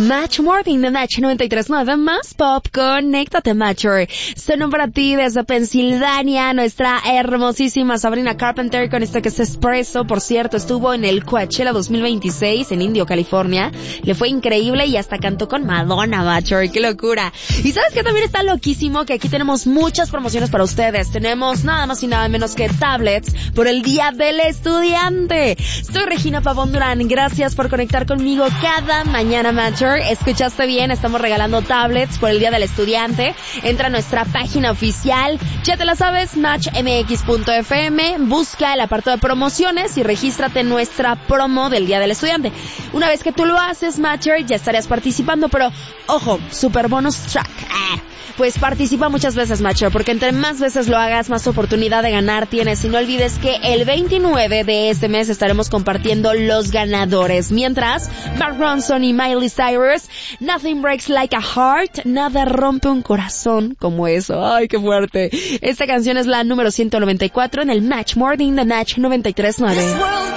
Match Morning de Match 93.9, más pop, conéctate Matcher. Sonó para ti desde Pensilvania, nuestra hermosísima Sabrina Carpenter con esto que es Espresso. Por cierto, estuvo en el Coachella 2026 en Indio, California. Le fue increíble y hasta cantó con Madonna, Matcher. ¡Qué locura! Y ¿sabes qué también está loquísimo? Que aquí tenemos muchas promociones para ustedes. Tenemos nada más y nada menos que tablets por el Día del Estudiante. Soy Regina Pavón Durán. Gracias por conectar conmigo cada mañana, Matcher. Escuchaste bien, estamos regalando tablets por el Día del Estudiante. Entra a nuestra página oficial, ya te la sabes, matchmx.fm, busca el apartado de promociones y regístrate en nuestra promo del Día del Estudiante. Una vez que tú lo haces, Matcher, ya estarías participando, pero ojo, super bonus track. Pues participa muchas veces, Matcher, porque entre más veces lo hagas, más oportunidad de ganar tienes. Y no olvides que el 29 de este mes estaremos compartiendo los ganadores. Mientras, Mark Ronson y Miley Cyrus, Nothing Breaks Like a Heart, nada rompe un corazón como eso. ¡Ay, qué fuerte! Esta canción es la número 194 en el Match Morning de Match 93.9.